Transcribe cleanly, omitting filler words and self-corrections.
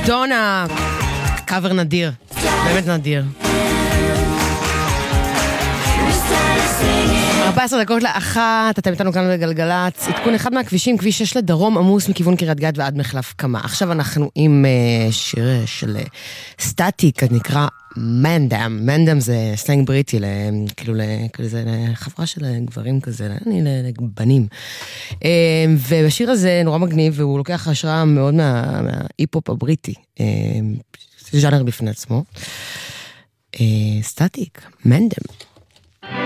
מדונה, קאבר נדיר, באמת נדיר. 14 דקות לאחת, אתם איתנו כאן בגלגלץ. עדכון אחד מהכבישים, כביש 6 לדרום, עמוס מכיוון קריית גת ועד מחלף קמה. עכשיו אנחנו עם שיר של סטטיק, נקרא מנדם. מנדם זה סלנג בריטי, כאילו זה לחברה של גברים כזה, לבנים. ובשיר הזה נורא מגניב, והוא לוקח השראה מאוד מההיפ-הופ הבריטי. זה ז'אנר בפני עצמו. סטטיק, מנדם.